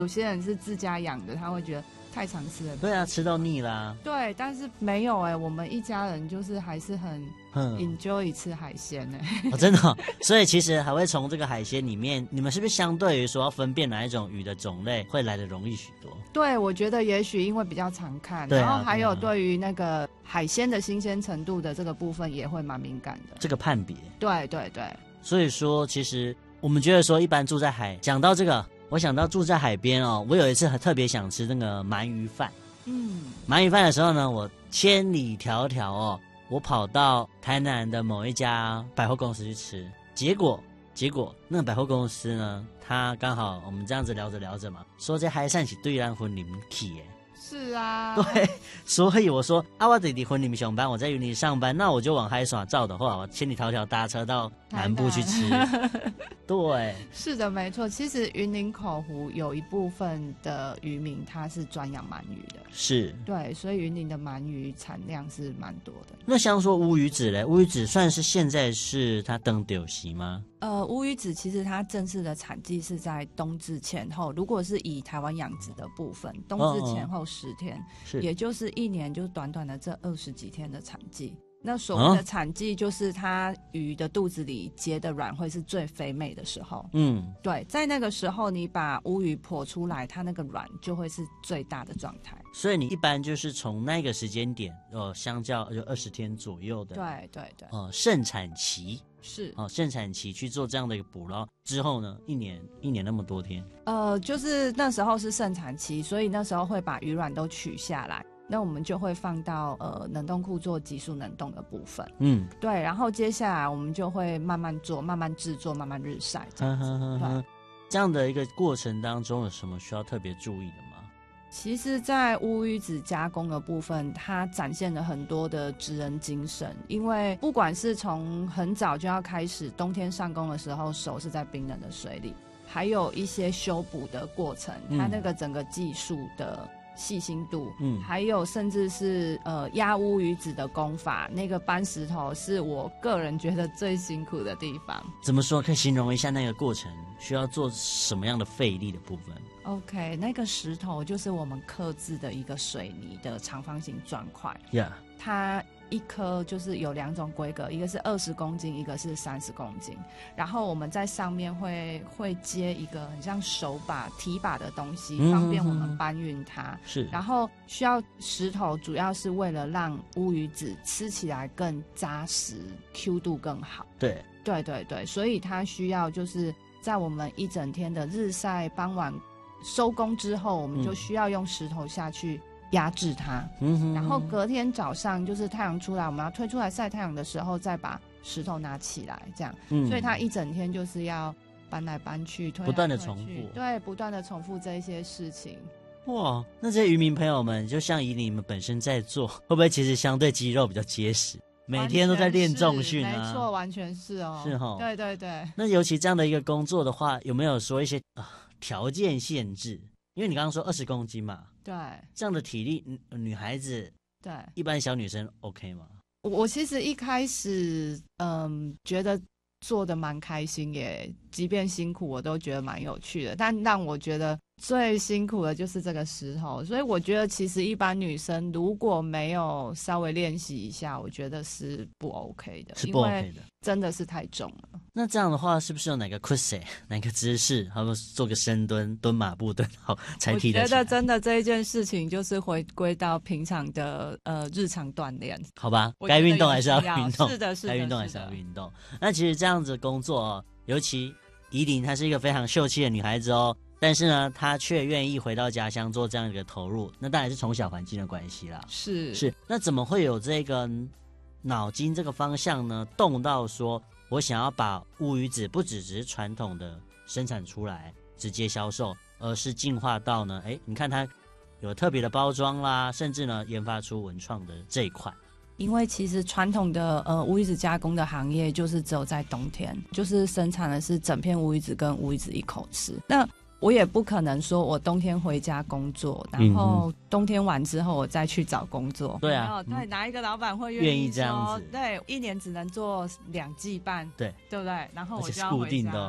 有些人是自家养的，他会觉得太常吃了。 对啊，吃到腻啦。 对，但是没有我们一家人就是还是很enjoy 吃海鲜真的所以其实还会从这个海鲜里面，你们是不是相对于说要分辨哪一种鱼的种类会来得容易许多？ 对，我觉得也许因为比较常看，然后还有对于那个海鲜的新鲜程度的这个部分也会蛮敏感的， 这个判别。对对对， 所以说其实我们觉得说一般住在海，讲到这个我想到住在海边我有一次特别想吃那个鳗鱼饭。鳗鱼饭的时候呢，我千里迢迢我跑到台南的某一家百货公司去吃，结果那个百货公司呢，他刚好我们这样子聊着聊着嘛，说这海产是对咱婚礼去耶。 是啊， 对，所以我说我在婚礼上班，我在云林上班，那我就往海耍照的话，我千里迢迢搭车到南部去吃。对， 是的，没错。其实云林口湖有一部分的渔民他是专养鳗鱼的， 是， 对，所以云林的鳗鱼产量是蛮多的。 那像说乌鱼子嘞，乌鱼子算是现在是它登丢席吗？ 乌鱼子其实它正式的产季是在冬至前后，如果是以台湾养殖的部分，冬至前后10天，也就是一年就短短的这20几天的产季。那所谓的产季就是它鱼的肚子里结的卵会是最肥美的时候。对，在那个时候你把乌鱼剖出来，它那个卵就会是最大的状态。 所以你一般就是从那个时间点相较就20天左右的， 对盛产期。 是盛产期去做这样的一个捕捞之后呢，一年那么多天， 就是那时候是盛产期，所以那时候会把鱼卵都取下来，那我们就会放到冷冻库做急速冷冻的部分。对，然后接下来我们就会慢慢做，慢慢制作，慢慢日晒这样子。 这样的一个过程当中有什么需要特别注意的吗？ 其实在乌鱼子加工的部分，它展现了很多的职人精神，因为不管是从很早就要开始，冬天上工的时候手是在冰冷的水里，还有一些修补的过程，它那个整个技术的细心度，还有甚至是压乌鱼子的功法，那个搬石头是我个人觉得最辛苦的地方。 怎么说？可以形容一下那个过程需要做什么样的费力的部分 ？OK， 那个石头就是我们刻制的一个水泥的长方形砖块，它一颗就是有2种规格，一个是20公斤，一个是30公斤。然后我们在上面会接一个很像手把、提把的东西，方便我们搬运它。 是， 然后需要石头，主要是为了让乌鱼子吃起来更扎实 ，Q 度更好。 对， 所以它需要就是在我们一整天的日晒，傍晚收工之后，我们就需要用石头下去压制它，然后隔天早上就是太阳出来，我们要推出来晒太阳的时候，再把石头拿起来，这样。所以它一整天就是要搬来搬去，推来推去， 不断的重复， 对，不断的重复这一些事情。 哇，那这些渔民朋友们，就像以你们本身在做，会不会其实相对肌肉比较结实？每天都在练重训啊？ 没错，完全是哦。 是齁， 对。 那尤其这样的一个工作的话，有没有说一些条件限制？因为你刚刚说20公斤嘛， 对， 这样的体力，女孩子， 对， 一般小女生 OK 吗？ 我其实一开始，觉得做的蛮开心耶，即便辛苦，我都觉得蛮有趣的。但让我觉得最辛苦的就是这个石头，所以我觉得其实一般女生如果没有稍微练习一下，我觉得是不 OK 的， 是不 OK 的， 真的是太重了。 那这样的话，是不是有哪个 cuse 哪个姿势，还有做个深蹲、蹲马步蹲好才提得起来？ 我觉得真的这一件事情就是回归到平常的日常锻炼， 好吧？该运动还是要运动， 是的， 该运动还是要运动。那其实这样子工作尤其宜琳她是一个非常秀气的女孩子但是呢，她却愿意回到家乡做这样一个投入，那当然是从小环境的关系啦。 是， 那怎么会有这个脑筋这个方向呢？动到说我想要把乌鱼子不只是传统的生产出来直接销售，而是进化到呢，你看它有特别的包装啦，甚至呢研发出文创的这一块。 因为其实传统的乌鱼子加工的行业就是只有在冬天，就是生产的是整片乌鱼子跟乌鱼子一口吃。那我也不可能说我冬天回家工作，然后冬天完之后我再去找工作。 对啊， 对，哪一个老板会愿意这样子？ 对，一年只能做2季半， 对不对？然后我就要而且是固定的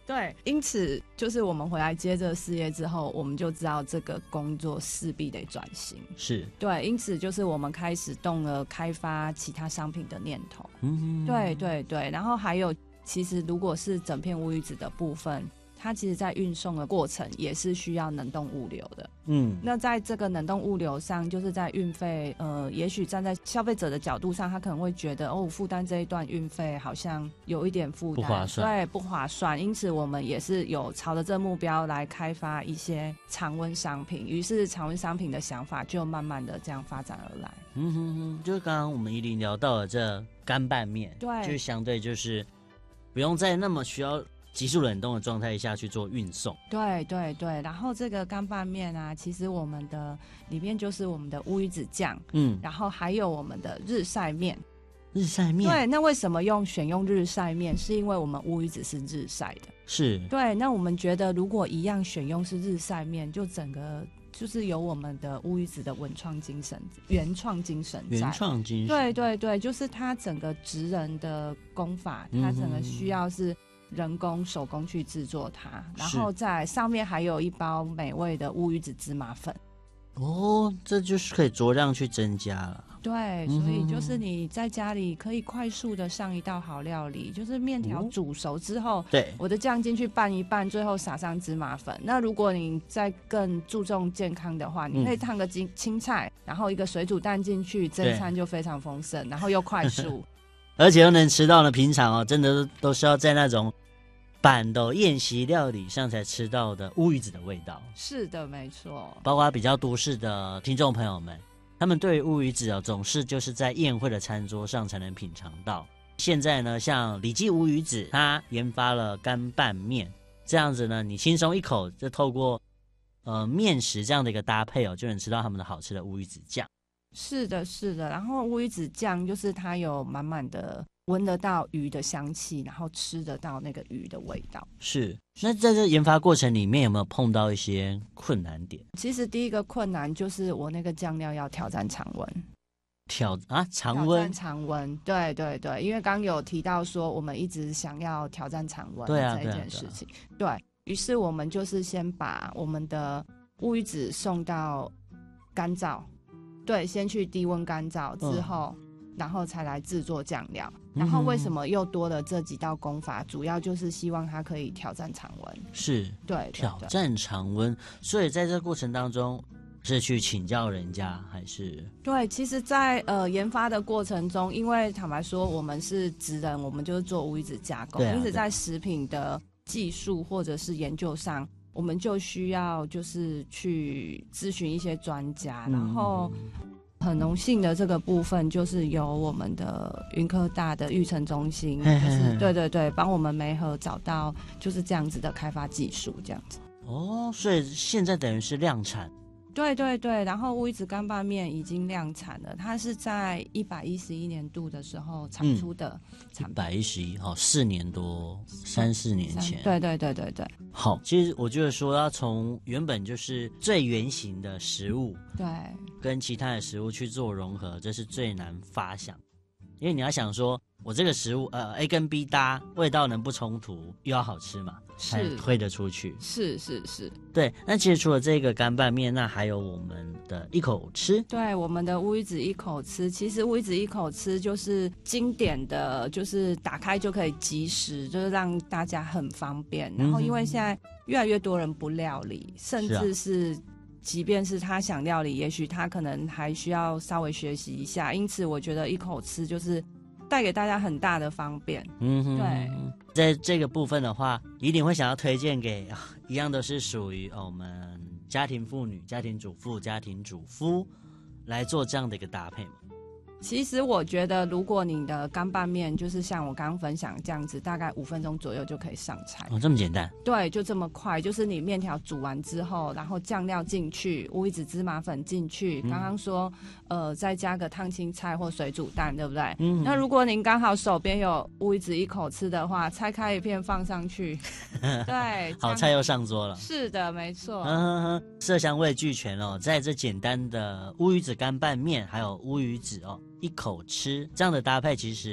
对，因此就是我们回来接这个事业之后，我们就知道这个工作势必得转型。 是， 对，因此就是我们开始动了开发其他商品的念头。对对对，然后还有，其实如果是整片乌鱼子的部分，它其实在运送的过程也是需要冷冻物流的。那在这个冷冻物流上，就是在运费，也许站在消费者的角度上，他可能会觉得负担这一段运费好像有一点负担， 不划算。 对，不划算。因此我们也是有朝着这个目标来开发一些常温商品，于是常温商品的想法就慢慢的这样发展而来。 就是刚刚我们依琳聊到了这干拌面， 对， 就是相对就是不用在那么需要急速冷冻的状态下去做运送。对对对，然后这个干拌面啊，其实我们的里面就是我们的乌鱼子酱，然后还有我们的日晒面。 日晒面， 对，那为什么选用日晒面？是因为我们乌鱼子是日晒的。 是， 对，那我们觉得如果一样选用是日晒面，就整个就是有我们的乌鱼子的原创精神在。对对对，就是它整个职人的功法，它整个需要是人工手工去制作它，然后在上面还有一包美味的乌鱼子芝麻粉。 这就是可以酌量去增加了。 对，所以就是你在家里可以快速的上一道好料理，就是面条煮熟之后， 对， 我的酱进去拌一拌，最后撒上芝麻粉。那如果你再更注重健康的话，你可以烫个青菜，然后一个水煮蛋进去，正餐就非常丰盛，然后又快速， 而且又能吃到呢。平常真的都是要在那种板的宴席料理上才吃到的乌鱼子的味道。 是的，没错。 包括比较都市的听众朋友们，他们对于乌鱼子总是就是在宴会的餐桌上才能品尝到。现在呢，像李记乌鱼子，他研发了干拌面，这样子呢，你轻松一口就透过面食这样的一个搭配就能吃到他们的好吃的乌鱼子酱。 是的，是的。然后乌鱼子酱就是它有满满的闻得到鱼的香气，然后吃得到那个鱼的味道。 是。那在这研发过程里面有没有碰到一些困难点？ 其实第一个困难就是我那个酱料要挑战常温。 常温？ 常温，对对对，因为刚有提到说我们一直想要挑战常温这一件事情，对，于是我们就是先把我们的乌鱼子送到干燥，对，先去低温干燥之后，然后才来制作酱料。然后为什么又多了这几道功法？主要就是希望它可以挑战常温。 是， 对， 挑战常温。所以在这过程当中，是去请教人家还是？ 对，其实在研发的过程中，因为坦白说我们是职人，我们就是做乌鱼子加工，因此在食品的技术或者是研究上，我们就需要就是去咨询一些专家，然后很荣幸的这个部分就是由我们的云科大的育成中心，就是对对对，帮我们媒合找到就是这样子的开发技术，这样子。 所以现在等于是量产。 对对对，然后乌鱼子干拌面已经量产了，它是在111年度的时候产出的产品。 111，4年多，3、4年前。 对对对对对。 好，其实我觉得说要从原本就是最原型的食物， 对， 跟其他的食物去做融合，这是最难发想，因为你要想说，我这个食物A 跟 B 搭，味道能不冲突，又要好吃嘛，才推得出去。是。对，那其实除了这个干拌面，那还有我们的一口吃。对， 我们的乌鱼子一口吃，其实乌鱼子一口吃就是经典的，就是打开就可以即食，就是让大家很方便。然后因为现在越来越多人不料理，甚至是即便是他想料理，也许他可能还需要稍微学习一下，因此我觉得一口吃就是带给大家很大的方便。对， 在这个部分的话，一定会想要推荐给一样都是属于我们家庭妇女、家庭主妇、家庭主夫来做这样的一个搭配嘛。 其实我觉得，如果你的干拌面就是像我刚刚分享这样子，大概5分钟左右就可以上菜。 这么简单？ 对，就这么快。就是你面条煮完之后，然后酱料进去，乌鱼子芝麻粉进去。刚刚说，再加个烫青菜或水煮蛋，对不对？那如果您刚好手边有乌鱼子一口吃的话，拆开一片放上去，对， 好菜又上桌了。 是的，没错。 色香味俱全在这简单的乌鱼子干拌面，还有乌鱼子一口吃这样的搭配，其实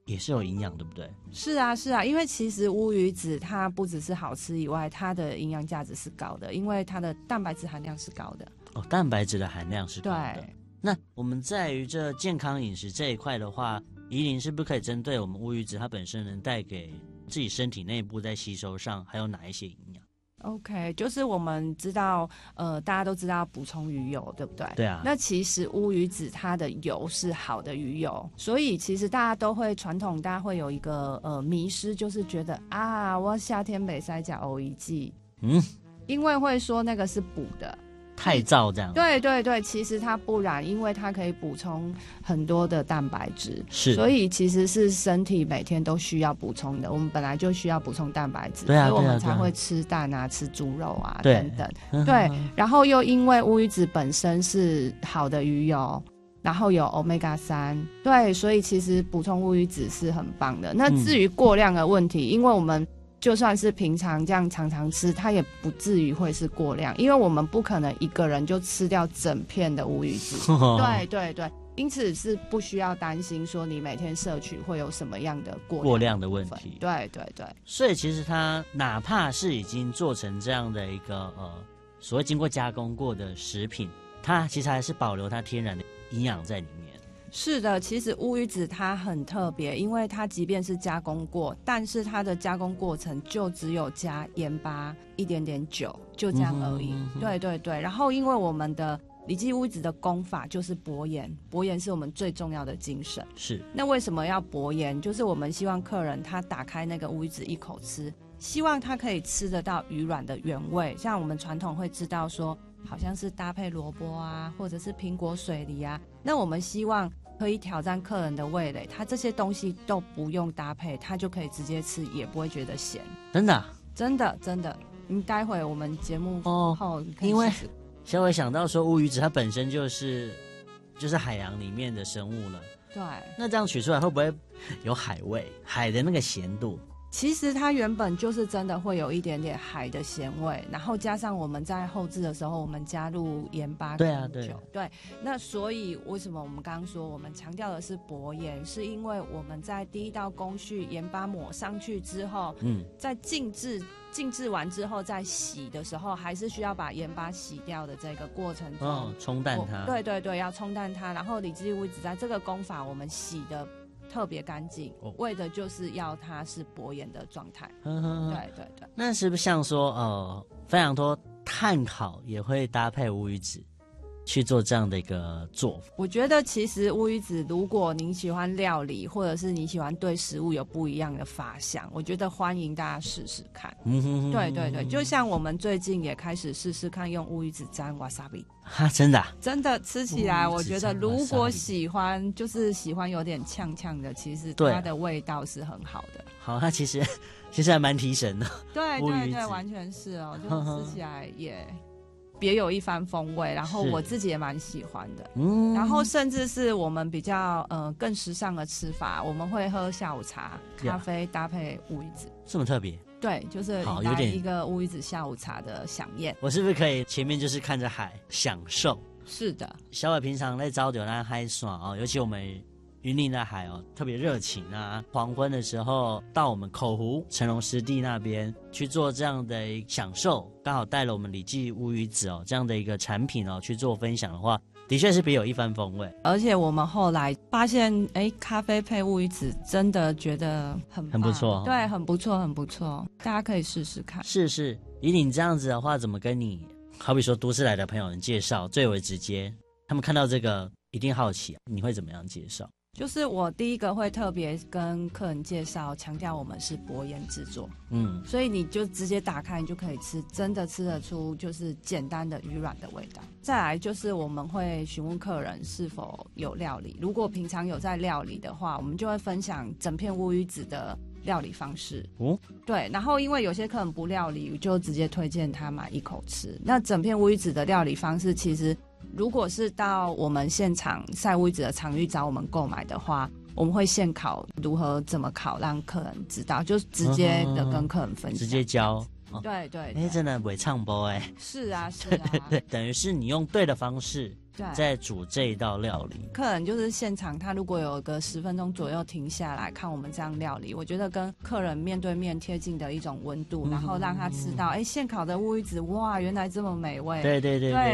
也是有营养，对不对？ 是啊是啊，因为其实乌鱼子它不只是好吃以外，它的营养价值是高的，因为它的蛋白质含量是高的。 蛋白质的含量是高的。 对。 那我们在于这健康饮食这一块的话，宜玲是不是可以针对我们乌鱼子它本身能带给自己身体内部在吸收上还有哪一些营养？ OK， 就是我们知道，大家都知道补充鱼油，对不对？ 对啊。 那其实乌鱼子它的油是好的鱼油，所以其实大家都会传统，大家会有一个迷失，就是觉得啊，我夏天没塞加欧一剂，因为会说那个是补的。 太燥这样。 对对对，其实它不然，因为它可以补充很多的蛋白质， 是， 所以其实是身体每天都需要补充的。我们本来就需要补充蛋白质， 对啊， 所以我们才会吃蛋啊、吃猪肉啊等等。对，然后又因为乌鱼子本身是好的鱼油，然后有 Omega 3，对，所以其实补充乌鱼子是很棒的。那至于过量的问题，因为我们就算是平常这样常常吃，它也不至于会是过量，因为我们不可能一个人就吃掉整片的乌鱼子。对对对，因此是不需要担心说你每天摄取会有什么样的过量的问题。对对对， 所以其实它哪怕是已经做成这样的一个所谓经过加工过的食品，它其实还是保留它天然的营养在里面。 是的，其实乌鱼子它很特别，因为它即便是加工过，但是它的加工过程就只有加盐巴一点点酒，就这样而已。对对对，然后因为我们的李记乌鱼子的工法就是薄盐，薄盐是我们最重要的精神。 是， 那为什么要薄盐？就是我们希望客人他打开那个乌鱼子一口吃，希望他可以吃得到鱼卵的原味。像我们传统会知道说，好像是搭配萝卜啊，或者是苹果水梨啊，那我们希望可以挑战客人的味蕾，他这些东西都不用搭配，他就可以直接吃，也不会觉得咸。 真的啊？ 真的真的。待会我们节目后因为小伟想到说乌鱼子它本身就是海洋里面的生物了， 对， 那这样取出来会不会有海味，海的那个咸度？ 其实它原本就是真的会有一点点海的咸味，然后加上我们在后制的时候，我们加入盐巴跟酒，对，那所以为什么我们刚刚说我们强调的是薄盐，是因为我们在第一道工序盐巴抹上去之后，在静置完之后，在洗的时候还是需要把盐巴洗掉的这个过程中， 冲淡它。对对对，要冲淡它。然后李记乌鱼子在这个工法，我们洗的特别干净，为的就是要它是薄盐的状态。对对对。 那是不是像说非常多炭烤也会搭配乌鱼子去做这样的一个做法？ 我觉得其实乌鱼子，如果您喜欢料理，或者是你喜欢对食物有不一样的发想，我觉得欢迎大家试试看。对对对，就像我们最近也开始试试看用乌鱼子沾 wasabi。 真的啊？ 真的吃起来，我觉得如果喜欢有点呛呛的，其实它的味道是很好的。 好，它其实还蛮提神的。 对对对，完全是哦，就是吃起来也别有一番风味，然后我自己也蛮喜欢的。然后甚至是我们比较更时尚的吃法，我们会喝下午茶，咖啡搭配乌鱼子， 这么特别？ 对，就是来一个乌鱼子下午茶的飨宴。 我是不是可以前面就是看着海享受？ 是的， 小伟平常在招酒那嗨爽尤其我们云林的海特别热情啊。黄昏的时候到我们口湖成龙湿地那边去做这样的享受，刚好带了我们李记乌鱼子这样的一个产品去做分享的话，的确是别有一番风味。 而且我们后来发现咖啡配乌鱼子真的觉得很不错。 对，很不错很不错，大家可以试试看。 是以你这样子的话，怎么跟你好比说都市来的朋友们介绍最为直接？他们看到这个一定好奇，你会怎么样介绍？ 就是我第一个会特别跟客人介绍，强调我们是薄盐制作，所以你就直接打开，你就可以吃，真的吃得出就是简单的鱼卵的味道。再来就是我们会询问客人是否有料理，如果平常有在料理的话，我们就会分享整片乌鱼子的料理方式。对，然后因为有些客人不料理，就直接推荐他买一口吃。那整片乌鱼子的料理方式，其实如果是到我们现场晒乌鱼子的场域找我们购买的话，我们会现烤如何怎么烤，让客人知道，就直接的跟客人分享， 直接教。 对对， 真的不会唱播是啊是啊对，等于是你用对的方式在煮这一道料理。 客人就是现场，他如果有个10分钟左右停下来看我们这样料理，我觉得跟客人面对面贴近的一种温度，然后让他吃到现烤的乌鱼子，哇，原来这么美味。 对，